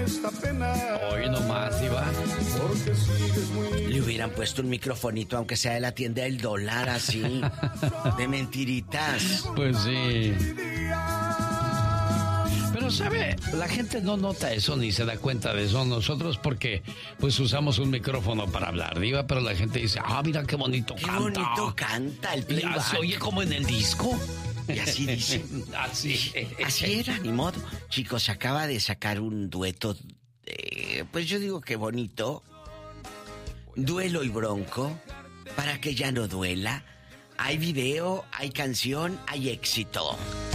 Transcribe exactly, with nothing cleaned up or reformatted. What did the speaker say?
esta pena. Hoy nomás, Diva. Porque sigues muy... Le hubieran puesto un microfonito, aunque sea de la tienda del dólar, así. De mentiritas. Pues sí. Pero sabe, la gente no nota eso ni se da cuenta de eso nosotros porque pues usamos un micrófono para hablar, Diva, pero la gente dice, ah, mira qué bonito Qué canta. bonito canta el playback. Ya se oye como en el disco. Y así dice. Así. Así era, ni modo. Chicos, acaba de sacar un dueto, eh, pues yo digo que bonito. Duelo y Bronco, para que ya no duela. Hay video, hay canción, hay éxito.